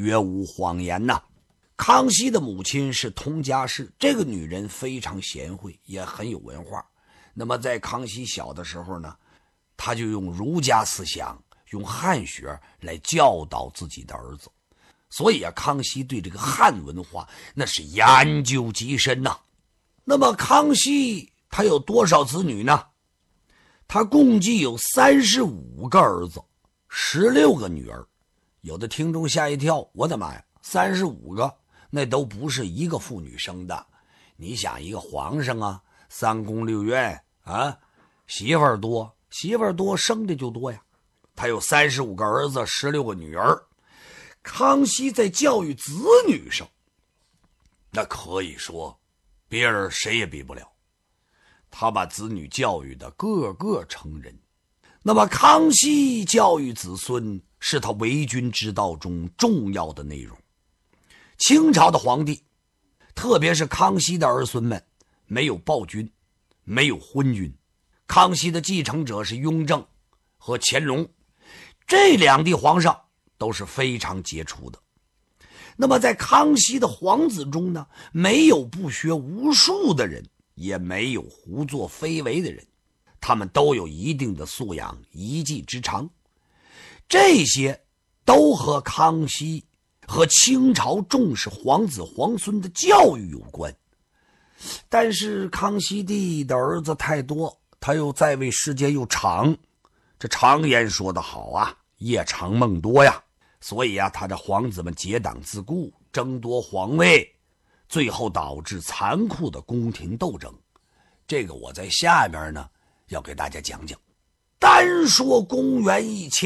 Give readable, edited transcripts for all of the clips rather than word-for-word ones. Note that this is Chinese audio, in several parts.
绝无谎言呐。康熙的母亲是通家氏，这个女人非常贤惠，也很有文化。那么在康熙小的时候呢，他就用儒家思想，用汉学来教导自己的儿子。所以康熙对这个汉文化那是研究极深呐。那么康熙他有多少子女呢？他共计有35个儿子，16个女儿。有的听众吓一跳，我的妈呀，35个，那都不是一个妇女生的。你想一个皇上啊，3宫6院啊，媳妇儿多生的就多呀。他有35个儿子，16个女儿。康熙在教育子女上，那可以说别人谁也比不了。他把子女教育的个个成人。那么康熙教育子孙是他为君之道中重要的内容。清朝的皇帝，特别是康熙的儿孙们，没有暴君，没有昏君。康熙的继承者是雍正和乾隆，这2帝皇上都是非常杰出的。那么在康熙的皇子中呢，没有不学无术的人，也没有胡作非为的人，他们都有一定的素养，一技之长。这些都和康熙和清朝重视皇子皇孙的教育有关。但是康熙帝的儿子太多，他又在位时间又长，这常言说得好啊，夜长梦多呀。所以他的皇子们结党自固，争夺皇位，最后导致残酷的宫廷斗争。这个我在下边呢要给大家讲讲。单说公元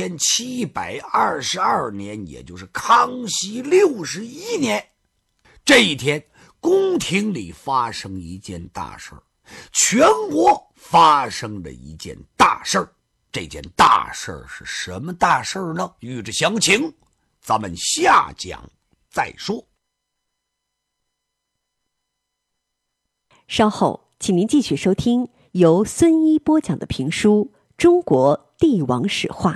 1722年，也就是康熙61年，这一天宫廷里发生一件大事儿，全国发生了一件大事儿。这件大事儿是什么大事儿呢？欲知详情，咱们下讲再说。 稍后请您继续收听由孙一播讲的评书《中国帝王史话》。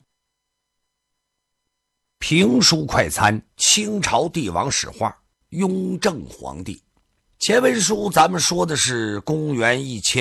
评书快餐：清朝帝王史话，雍正皇帝。前文书咱们说的是公元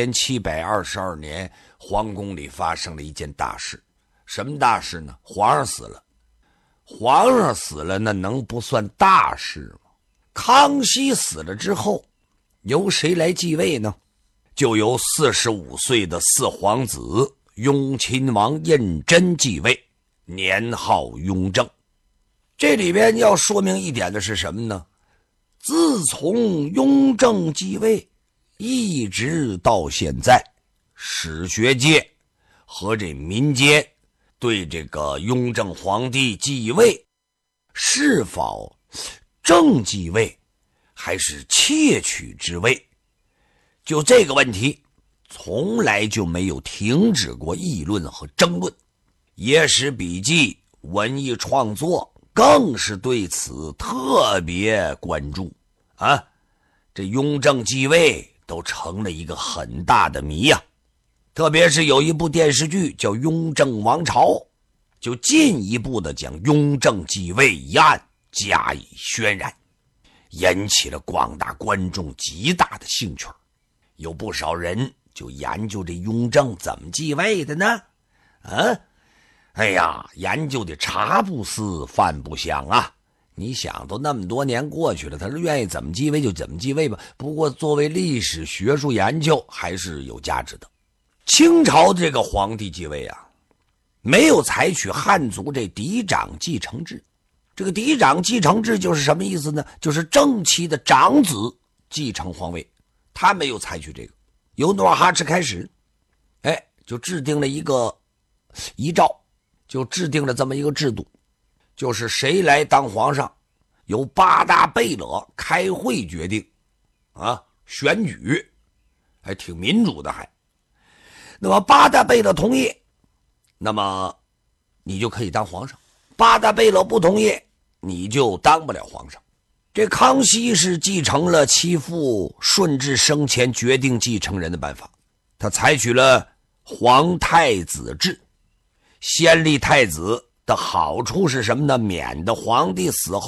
1722年，皇宫里发生了一件大事。什么大事呢？皇上死了。皇上死了，那能不算大事吗？康熙死了之后，由谁来继位呢？就由45岁的四皇子雍亲王胤禛继位，年号雍正。这里边要说明一点的是什么呢？自从雍正继位一直到现在，史学界和这民间对这个雍正皇帝继位是否正继位还是窃取之位，就这个问题从来就没有停止过议论和争论。野史笔记、文艺创作更是对此特别关注啊！这雍正继位都成了一个很大的谜呀。特别是有一部电视剧叫《雍正王朝》，就进一步的将雍正继位一案加以渲染，引起了广大观众极大的兴趣。有不少人就研究这雍正怎么继位的呢？哎呀，研究的茶不思饭不香啊！你想，都那么多年过去了，他是愿意怎么继位就怎么继位吧。不过作为历史学术研究还是有价值的。清朝这个皇帝继位啊，没有采取汉族这嫡长继承制。这个嫡长继承制就是什么意思呢？就是正妻的长子继承皇位，他没有采取这个。由努尔哈赤开始，就制定了一个遗诏，就制定了这么一个制度，就是谁来当皇上，由8大贝勒开会决定啊，选举，还挺民主的还。那么8大贝勒同意，那么你就可以当皇上；8大贝勒不同意，你就当不了皇上。这康熙是继承了其父顺治生前决定继承人的办法，他采取了皇太子制。先立太子的好处是什么呢？免得皇帝死后